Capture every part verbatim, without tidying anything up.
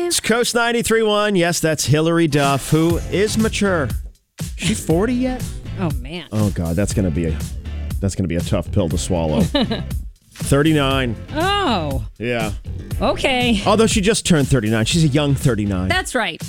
It's Coast ninety-three point one. Yes, that's Hillary Duff, who is mature. She forty yet? Oh, man. Oh, God, that's going to be a that's going to be a tough pill to swallow. thirty-nine. Oh. Yeah. Okay. Although she just turned thirty-nine. She's a young thirty-nine. That's right.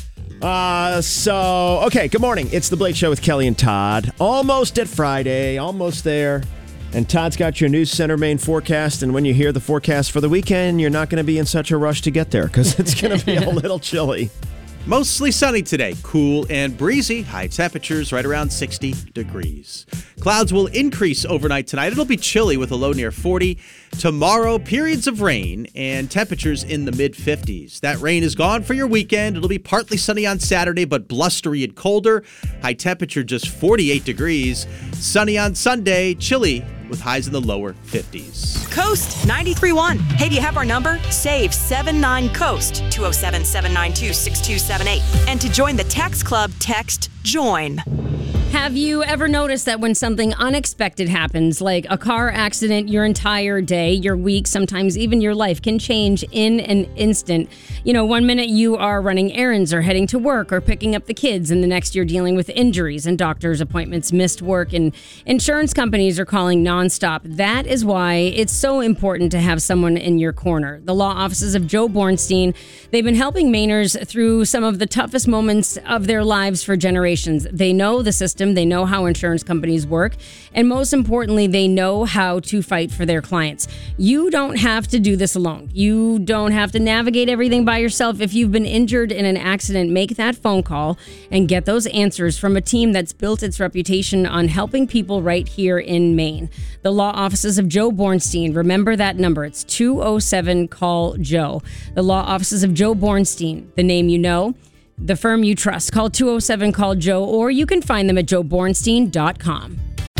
Uh, so, okay, good morning. It's The Blake Show with Kelly and Todd. Almost at Friday, almost there. And Todd's got your News Center Maine forecast. And when you hear the forecast for the weekend, you're not going to be in such a rush to get there because it's going to be a little chilly. Mostly sunny today, cool and breezy. High temperatures right around sixty degrees. Clouds will increase overnight tonight. It'll be chilly with a low near forty. Tomorrow, periods of rain and temperatures in the mid fifties. That rain is gone for your weekend. It'll be partly sunny on Saturday, but blustery and colder. High temperature just forty-eight degrees. Sunny on Sunday, chilly with highs in the lower fifties. Coast ninety-three point one. Hey, do you have our number? Save seven nine COAST, two oh seven, seven nine two, six two seven eight. And to join the text club, text JOIN. Have you ever noticed that when something unexpected happens, like a car accident, your entire day, your week, sometimes even your life can change in an instant? You know, one minute you are running errands or heading to work or picking up the kids, and the next you're dealing with injuries and doctor's appointments, missed work, and insurance companies are calling nonstop. That is why it's so important to have someone in your corner. The law offices of Joe Bornstein, they've been helping Mainers through some of the toughest moments of their lives for generations. They know the system. They know how insurance companies work. And most importantly, they know how to fight for their clients. You don't have to do this alone. You don't have to navigate everything by yourself. If you've been injured in an accident, make that phone call and get those answers from a team that's built its reputation on helping people right here in Maine. The law offices of Joe Bornstein. Remember that number. It's two oh seven call Joe. The law offices of Joe Bornstein. The name you know. The firm you trust. Call two oh seven call Joe, or you can find them at joe bornstein dot com.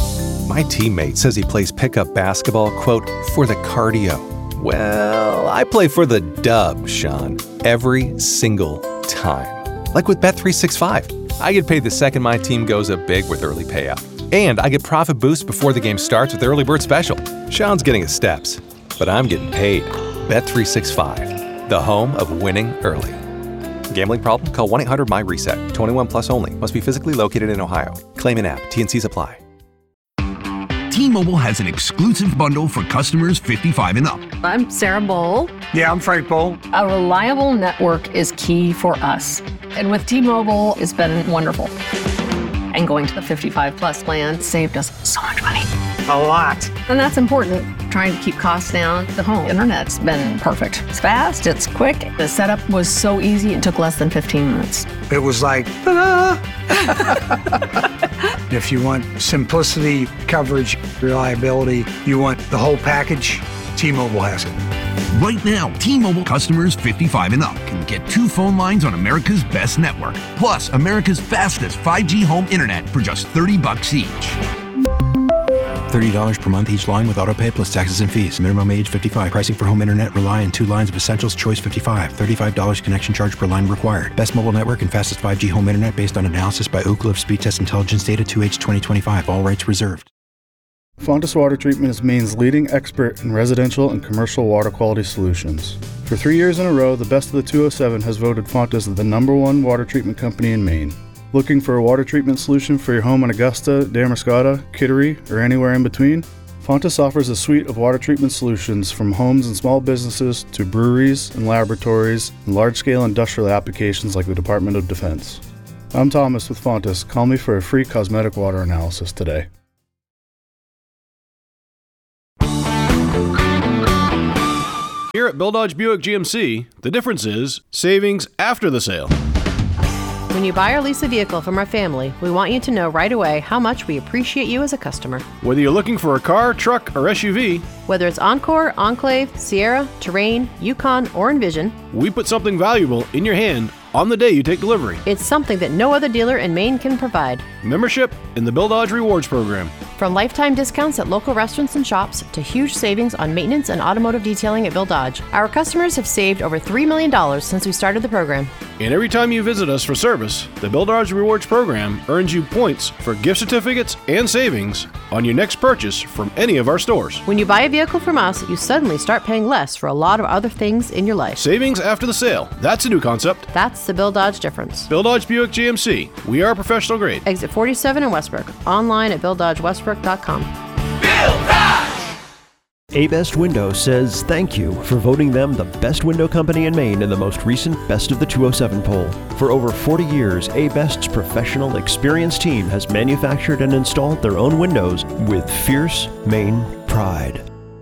My teammate says he plays pickup basketball, quote, for the cardio. Well, I play for the dub, Sean, every single time. Like with Bet three sixty-five. I get paid the second my team goes up big with early payout. And I get profit boosts before the game starts with Early Bird Special. Sean's getting his steps, but I'm getting paid. Bet three sixty-five, the home of winning early. Gambling problem? Call one eight hundred my reset. twenty-one plus only. Must be physically located in Ohio. Claim in app. T and C's apply. T-Mobile has an exclusive bundle for customers fifty-five and up. I'm Sarah Bowl. Yeah, I'm Frank Bowl. A reliable network is key for us. And with T-Mobile, it's been wonderful. And going to the fifty-five plus plan saved us so much money. A lot. And that's important. Trying to keep costs down. The home internet's been perfect. It's fast, it's quick. The setup was so easy, it took less than fifteen minutes. It was like, ta-da! If you want simplicity, coverage, reliability, you want the whole package, T-Mobile has it. Right now, T-Mobile customers fifty-five and up can get two phone lines on America's best network, plus America's fastest five G home internet for just thirty bucks each. thirty dollars per month each line with autopay plus taxes and fees. Minimum age fifty-five. Pricing for home internet rely on two lines of Essentials Choice fifty-five. thirty-five dollars connection charge per line required. Best mobile network and fastest five G home internet based on analysis by Ookla of Speed Test Intelligence Data two H twenty twenty-five. All rights reserved. Fontis Water Treatment is Maine's leading expert in residential and commercial water quality solutions. For three years in a row, the Best of the two oh seven has voted Fontis the number one water treatment company in Maine. Looking for a water treatment solution for your home in Augusta, Damariscotta, Kittery, or anywhere in between? Fontis offers a suite of water treatment solutions from homes and small businesses to breweries and laboratories and large-scale industrial applications like the Department of Defense. I'm Thomas with Fontis. Call me for a free cosmetic water analysis today. Here at Bill Dodge Buick G M C, the difference is savings after the sale. When you buy or lease a vehicle from our family, we want you to know right away how much we appreciate you as a customer. Whether you're looking for a car, truck, or S U V, whether it's Encore, Enclave, Sierra, Terrain, Yukon, or Envision, we put something valuable in your hand on the day you take delivery. It's something that no other dealer in Maine can provide. Membership in the Bill Dodge Rewards program. From lifetime discounts at local restaurants and shops to huge savings on maintenance and automotive detailing at Bill Dodge, our customers have saved over three million dollars since we started the program. And every time you visit us for service, the Bill Dodge Rewards program earns you points for gift certificates and savings on your next purchase from any of our stores. When you buy a vehicle from us, you suddenly start paying less for a lot of other things in your life. Savings after the sale. That's a new concept. That's the Bill Dodge difference. Bill Dodge Buick G M C. We are professional grade. Exit forty-seven in Westbrook. Online at bill dodge westbrook dot com. A-Best Window says thank you for voting them the best window company in Maine in the most recent Best of the two oh seven poll. For over forty years, A-Best's professional, experienced team has manufactured and installed their own windows with fierce Maine pride.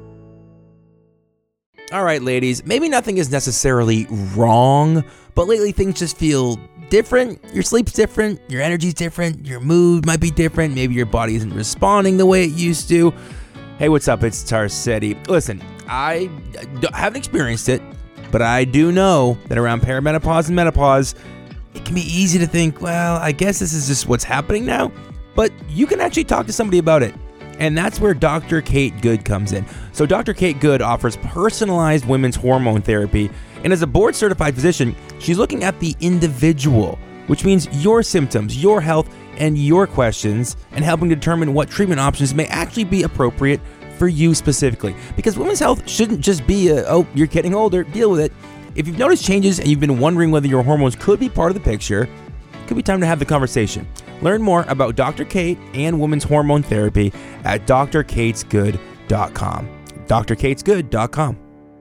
All right, ladies, maybe nothing is necessarily wrong, but lately things just feel different. Your sleep's different, your energy's different, your mood might be different, maybe your body isn't responding the way it used to. Hey, what's up? It's Tar City. Listen, I haven't experienced it, but I do know that around perimenopause and menopause, it can be easy to think, well, I guess this is just what's happening now, but you can actually talk to somebody about it. And that's where Doctor Kate Good comes in. So Doctor Kate Good offers personalized women's hormone therapy, and as a board-certified physician, she's looking at the individual, which means your symptoms, your health, and your questions, and helping determine what treatment options may actually be appropriate for you specifically. Because women's health shouldn't just be a, oh, you're getting older, deal with it. If you've noticed changes and you've been wondering whether your hormones could be part of the picture, it could be time to have the conversation. Learn more about Doctor Kate and women's hormone therapy at d r kates good dot com. d r kates good dot com.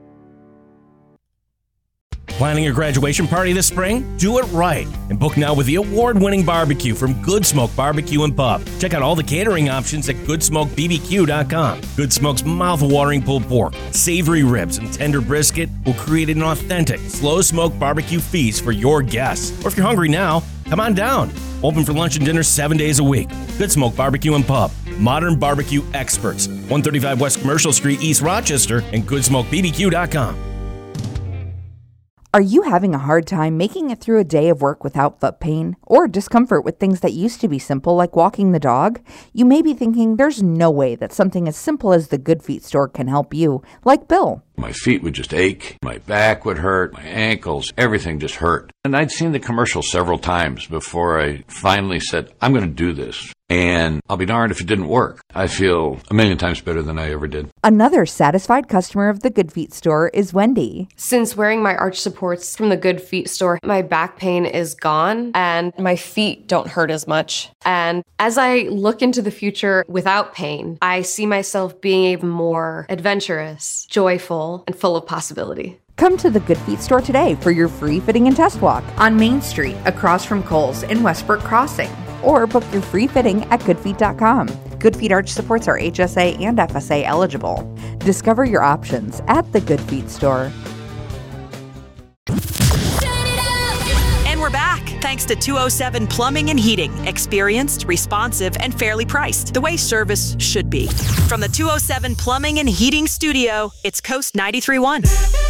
Planning a graduation party this spring? Do it right and book now with the award-winning barbecue from Good Smoke Barbecue and Pub. Check out all the catering options at good smoke b b q dot com. Good Smoke's mouth-watering pulled pork, savory ribs, and tender brisket will create an authentic, slow-smoked barbecue feast for your guests. Or if you're hungry now, come on down. Open for lunch and dinner seven days a week. Good Smoke Barbecue and Pub. Modern barbecue experts. one thirty-five West Commercial Street, East Rochester, and good smoke b b q dot com. Are you having a hard time making it through a day of work without foot pain or discomfort with things that used to be simple like walking the dog? You may be thinking there's no way that something as simple as the Good Feet store can help you, like Bill. My feet would just ache, my back would hurt, my ankles, everything just hurt. And I'd seen the commercial several times before I finally said, I'm going to do this. And I'll be darned if it didn't work. I feel a million times better than I ever did. Another satisfied customer of the Good Feet store is Wendy. Since wearing my arch supports from the Good Feet store, my back pain is gone and my feet don't hurt as much. And as I look into the future without pain, I see myself being even more adventurous, joyful, and full of possibility. Come to the Good Feet store today for your free fitting and test walk on Main Street across from Kohl's in Westbrook Crossing. Or book your free fitting at good feet dot com. Good Feet arch supports are H S A and F S A eligible. Discover your options at the Good Feet store. And we're back, thanks to two oh seven Plumbing and Heating. Experienced, responsive, and fairly priced. The way service should be. From the two oh seven Plumbing and Heating studio, it's Coast ninety-three point one.